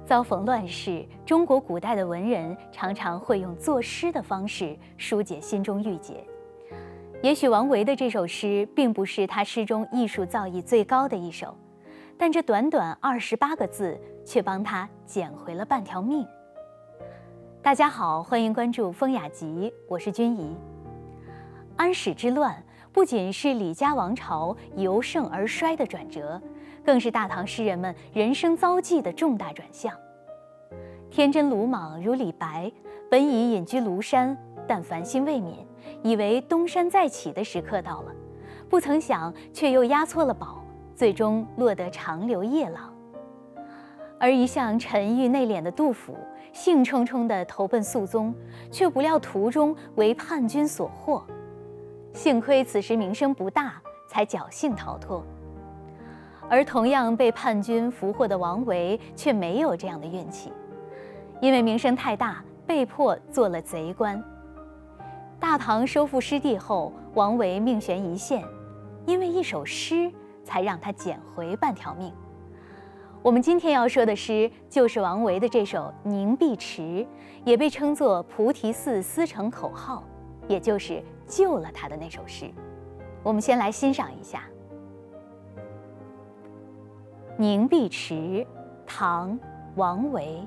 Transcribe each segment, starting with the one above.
遭逢乱世，中国古代的文人常常会用作诗的方式疏解心中郁结。也许王维的这首诗并不是他诗中艺术造诣最高的一首，但这短短28个字却帮他捡回了半条命。大家好，欢迎关注风雅集，我是君怡。安史之乱不仅是李家王朝由盛而衰的转折，更是大唐诗人们人生遭际的重大转向。天真鲁莽如李白，本已隐居庐山，但烦心未泯，以为东山再起的时刻到了，不曾想却又押错了宝，最终落得长流夜郎。而一向沉郁内敛的杜甫，兴冲冲地投奔肃宗，却不料途中为叛军所获，幸亏此时名声不大，才侥幸逃脱。而同样被叛军俘获的王维却没有这样的运气，因为名声太大，被迫做了贼官。大唐收复失地后，王维命悬一线，因为一首诗才让他捡回半条命。我们今天要说的诗就是王维的这首《凝碧池》，也被称作菩提寺思成口号，也就是救了他的那首诗。我们先来欣赏一下《凝碧池》，唐·王维。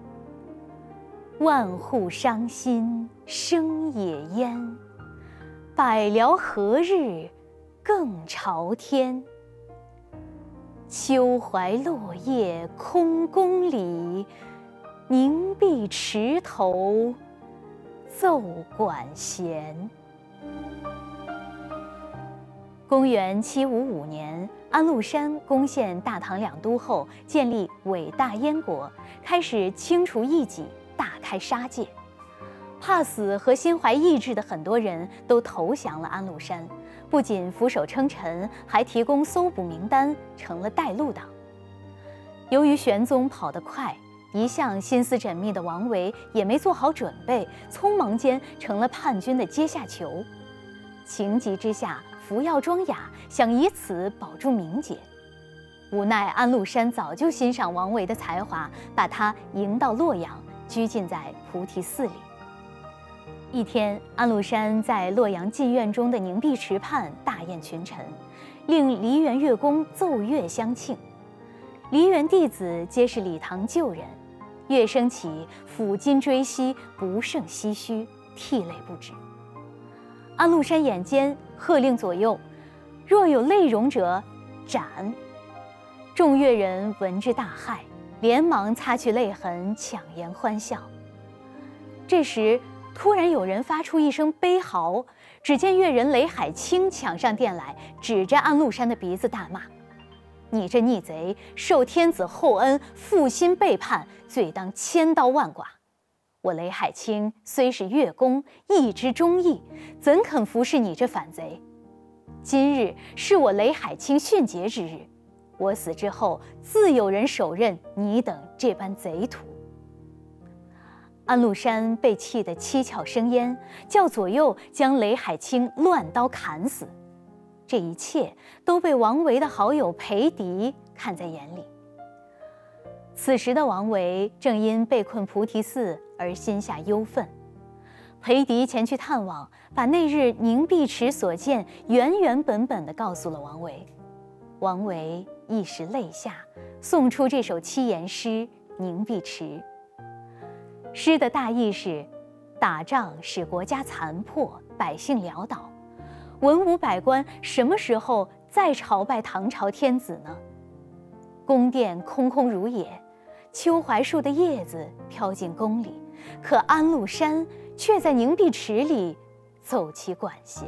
万户伤心生野烟，百僚何日更朝天？秋怀落叶空宫里，凝碧池头奏管弦。公元755年，安禄山攻陷大唐两都后，建立伟大燕国，开始清除异己，大开杀戒。怕死和心怀异志的很多人都投降了安禄山，不仅俯首称臣，还提供搜捕名单，成了带路党。由于玄宗跑得快，一向心思缜密的王维也没做好准备，匆忙间成了叛军的阶下囚。情急之下，服药装哑，想以此保住名节。无奈安禄山早就欣赏王维的才华，把他迎到洛阳，拘禁在菩提寺里。一天，安禄山在洛阳禁院中的凝碧池畔大宴群臣，令梨园乐工奏乐相庆。梨园弟子皆是礼堂旧人，乐声起，抚今追昔，不胜唏嘘，涕泪不止。安禄山眼尖，喝令左右，若有泪容者，斩。众乐人闻之大骇，连忙擦去泪痕，强颜欢笑。这时突然有人发出一声悲嚎，只见乐人雷海清抢上殿来，指着安禄山的鼻子大骂：“你这逆贼，受天子厚恩，负心背叛，罪当千刀万剐。我雷海清虽是乐工，义之忠义，怎肯服侍你这反贼？今日是我雷海清殉节之日，我死之后，自有人手刃你等这般贼徒。”安禄山被气得七窍生烟，叫左右将雷海清乱刀砍死。这一切都被王维的好友裴迪看在眼里。此时的王维正因被困菩提寺而心下忧愤，裴迪前去探望，把那日凝碧池所见原原本本地告诉了王维。王维一时泪下，诵出这首七言诗《凝碧池》。诗的大意是：打仗使国家残破，百姓潦倒，文武百官什么时候再朝拜唐朝天子呢？宫殿空空如也，秋槐树的叶子飘进宫里，可安禄山却在凝碧池里奏起管弦。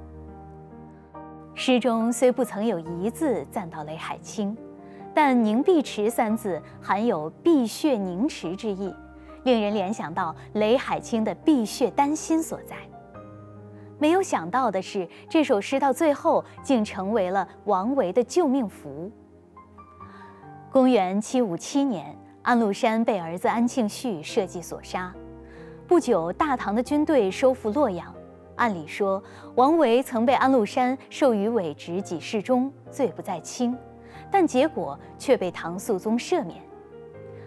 诗中虽不曾有一字赞到雷海清，但凝碧池三字含有碧血凝池之意，令人联想到雷海清的碧血丹心所在。没有想到的是，这首诗到最后竟成为了王维的救命符。公元757年，安禄山被儿子安庆绪设计所杀。不久，大唐的军队收复洛阳。按理说，王维曾被安禄山授予伪职给事中，罪不在轻，但结果却被唐肃宗赦免。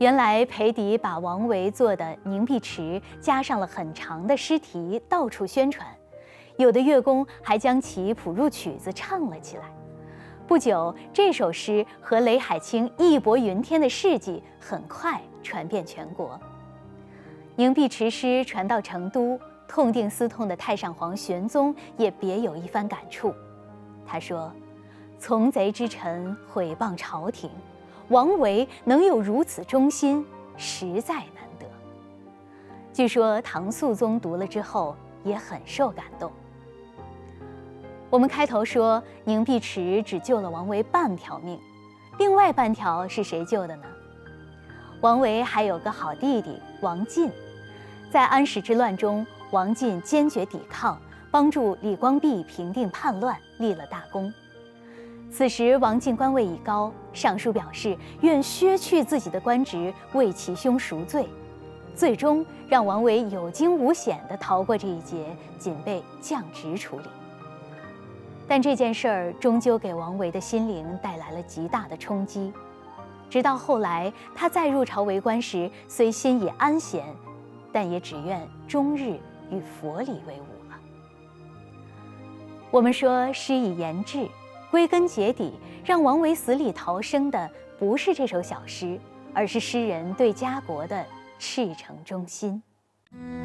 原来裴迪把王维做的《凝碧池》加上了很长的诗题，到处宣传，有的乐工还将其谱入曲子唱了起来。不久，这首诗和雷海清义薄云天的事迹很快传遍全国。凝碧池诗传到成都，痛定思痛的太上皇玄宗也别有一番感触。他说：“从贼之臣毁谤朝廷，王维能有如此忠心，实在难得。”据说唐肃宗读了之后也很受感动。我们开头说凝碧池只救了王维半条命，另外半条是谁救的呢？王维还有个好弟弟王进，在安史之乱中，王进坚决抵抗，帮助李光弼平定叛乱，立了大功。此时王进官位已高，上书表示愿削去自己的官职，为其兄赎罪，最终让王维有惊无险地逃过这一劫，仅被降职处理。但这件事儿终究给王维的心灵带来了极大的冲击。直到后来，他再入朝为官时，虽心已安闲，但也只愿终日与佛理为伍了。我们说诗以言志，归根结底，让王维死里逃生的不是这首小诗，而是诗人对家国的赤诚忠心。